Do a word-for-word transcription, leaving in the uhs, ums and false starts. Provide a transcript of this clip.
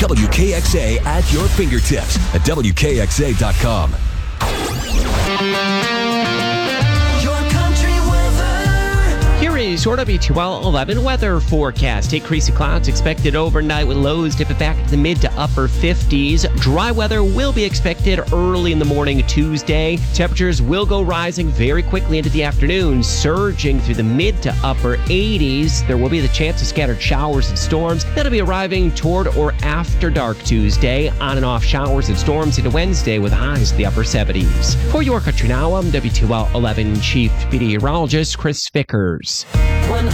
W K X A at your fingertips at W K X A dot com. Here is your W two L eleven weather forecast. Increasing clouds expected overnight with lows dipping back to the mid to upper fifties. Dry weather will be expected early in the morning Tuesday. Temperatures will go rising very quickly into the afternoon, surging through the mid to upper eighties. There will be the chance of scattered showers and storms that'll be arriving toward or after dark Tuesday. On and off showers and storms into Wednesday with highs to the upper seventies. For Your Country Now, I'm W two L eleven Chief Meteorologist Chris Vickers.